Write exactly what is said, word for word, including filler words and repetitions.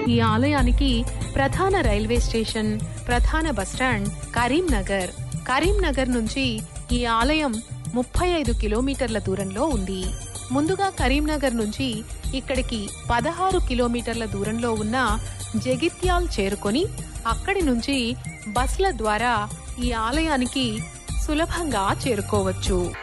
ఈ ఆలయానికి ప్రధాన రైల్వే స్టేషన్, ప్రధాన బస్టాండ్ కరీంనగర్. కరీంనగర్ నుంచి ఈ ఆలయం ముప్పై ఐదు కిలోమీటర్ల దూరంలో ఉంది. ముందుగా కరీంనగర్ నుంచి ఇక్కడికి పదహారు కిలోమీటర్ల దూరంలో ఉన్న జగిత్యాల్ చేరుకొని అక్కడి నుంచి బస్ల ద్వారా ఈ ఆలయానికి సులభంగా చేరుకోవచ్చు.